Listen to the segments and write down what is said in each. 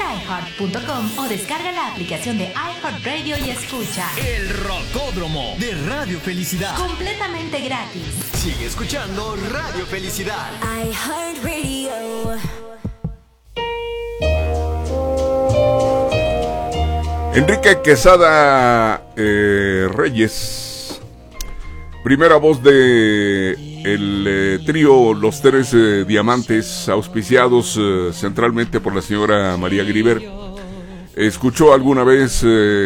iHeart.com o descarga la aplicación de iHeartRadio y escucha El Rocódromo de Radio Felicidad. Completamente gratis. Sigue escuchando Radio Felicidad. iHeartRadio. Enrique Quesada Reyes, primera voz de el trío Los Tres Diamantes, auspiciados centralmente por la señora María Griver. ¿Escuchó alguna vez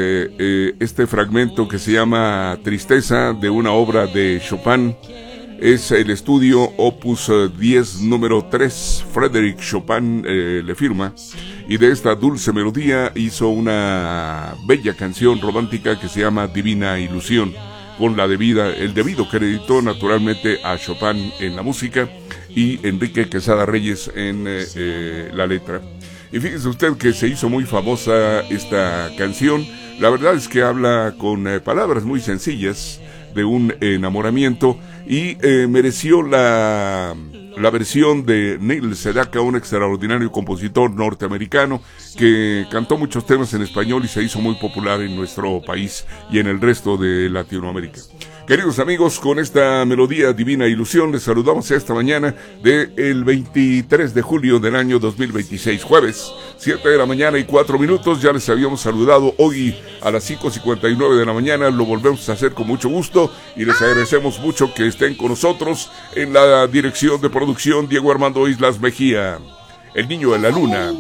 este fragmento que se llama Tristeza, de una obra de Chopin? Es el estudio Opus 10 número 3, Frédéric Chopin le firma, y de esta dulce melodía hizo una bella canción romántica que se llama Divina Ilusión, con el debido crédito naturalmente a Chopin en la música y Enrique Quesada Reyes en la letra. Y fíjese usted que se hizo muy famosa esta canción. La verdad es que habla con palabras muy sencillas de un enamoramiento, y mereció la versión de Neil Sedaka, un extraordinario compositor norteamericano que cantó muchos temas en español y se hizo muy popular en nuestro país y en el resto de Latinoamérica. Queridos amigos, con esta melodía Divina Ilusión les saludamos esta mañana del 23 de julio del año 2026, jueves, 7 de la mañana y 4 minutos. Ya les habíamos saludado hoy a las 5:59 de la mañana, lo volvemos a hacer con mucho gusto y les agradecemos mucho que estén con nosotros. En la dirección de producción, Diego Armando Islas Mejía, el niño de la luna.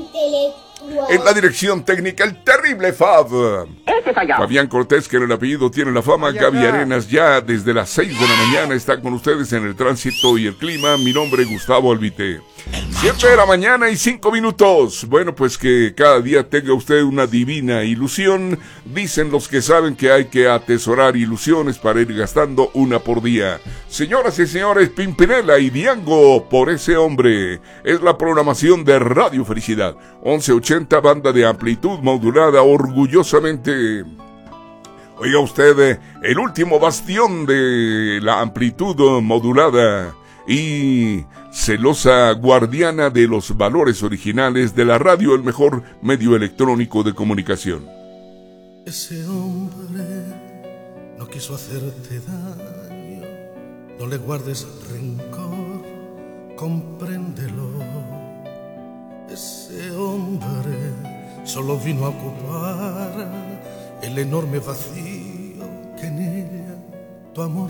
En la dirección técnica, el terrible Fab Fabián Cortés, que en el apellido tiene la fama. Gaby Arenas ya desde las 6 de la mañana está con ustedes en el tránsito y el clima. Mi nombre es Gustavo Albite. 7 de la mañana y 5 minutos. Bueno, pues que cada día tenga usted una divina ilusión. Dicen los que saben que hay que atesorar ilusiones para ir gastando una por día. Señoras y señores, Pimpinela y Diango, por ese hombre. Es la programación de Radio Felicidad. 1180, banda de amplitud modulada, orgullosamente. Oiga usted, el último bastión de la amplitud modulada y celosa guardiana de los valores originales de la radio, el mejor medio electrónico de comunicación. Ese hombre no quiso hacerte daño, no le guardes rencor, compréndelo. Ese hombre solo vino a ocupar el enorme vacío que en ella tu amor